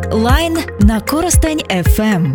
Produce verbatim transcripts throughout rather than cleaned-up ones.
Лайн на Коростень еф ем.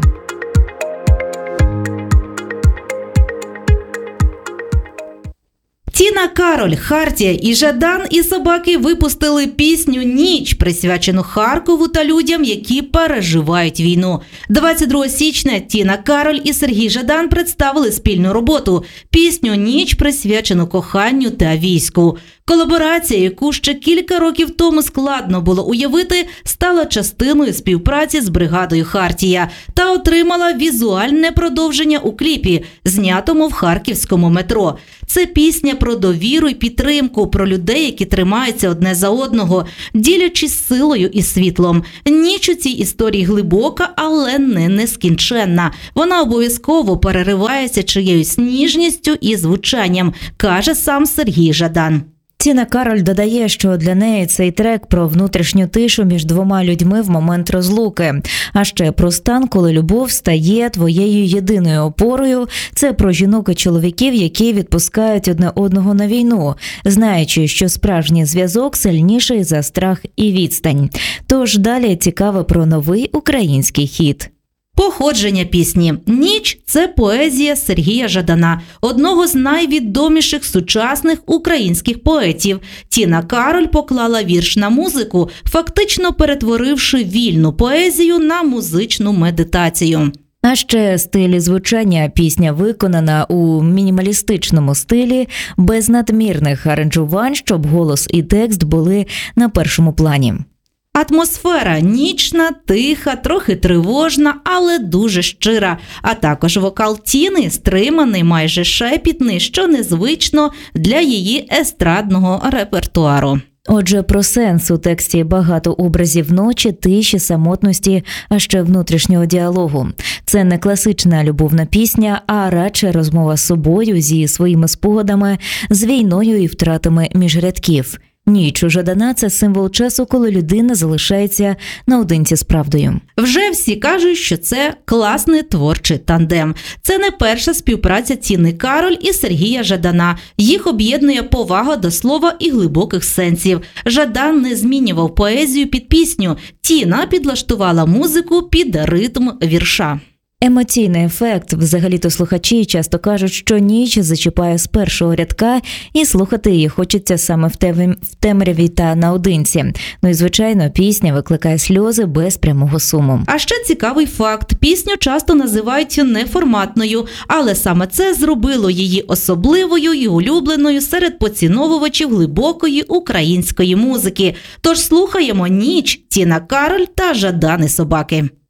Тіна Кароль, Хартія і Жадан і собаки випустили пісню «Ніч», присвячену Харкову та людям, які переживають війну. двадцять другого січня Тіна Кароль і Сергій Жадан представили спільну роботу – пісню «Ніч», присвячену коханню та війську. Колаборація, яку ще кілька років тому складно було уявити, стала частиною співпраці з бригадою «Хартія» та отримала візуальне продовження у кліпі, знятому в харківському метро. Це пісня про довіру і підтримку, про людей, які тримаються одне за одного, ділячись силою і світлом. Ніч у цій історії глибока, але не нескінченна. Вона обов'язково переривається чиєюсь ніжністю і звучанням, каже сам Сергій Жадан. Тіна Кароль додає, що для неї цей трек про внутрішню тишу між двома людьми в момент розлуки. А ще про стан, коли любов стає твоєю єдиною опорою. Це про жінок і чоловіків, які відпускають одне одного на війну, знаючи, що справжній зв'язок сильніший за страх і відстань. Тож далі цікаво про новий український хіт. Походження пісні «Ніч» – це поезія Сергія Жадана, одного з найвідоміших сучасних українських поетів. Тіна Кароль поклала вірш на музику, фактично перетворивши вільну поезію на музичну медитацію. А ще стилі звучання. Пісня виконана у мінімалістичному стилі, без надмірних аранжувань, щоб голос і текст були на першому плані. Атмосфера нічна, тиха, трохи тривожна, але дуже щира. А також вокал Тіни стриманий, майже шепітний, що незвично для її естрадного репертуару. Отже, про сенс у тексті багато образів ночі, тиші, самотності, а ще внутрішнього діалогу. Це не класична любовна пісня, а радше розмова з собою, зі своїми спогадами, з війною і втратами між рядків. Ніч у Жадана – це символ часу, коли людина залишається наодинці з правдою. Вже всі кажуть, що це класний творчий тандем. Це не перша співпраця Тіни Кароль і Сергія Жадана. Їх об'єднує повага до слова і глибоких сенсів. Жадан не змінював поезію під пісню. Тіна підлаштувала музику під ритм вірша. Емоційний ефект. Взагалі-то слухачі часто кажуть, що ніч зачіпає з першого рядка і слухати її хочеться саме в, тем... в темряві та наодинці. Ну і, звичайно, пісня викликає сльози без прямого суму. А ще цікавий факт. Пісню часто називають неформатною, але саме це зробило її особливою і улюбленою серед поціновувачів глибокої української музики. Тож слухаємо «Ніч», Тіна Кароль та Жадан і собаки.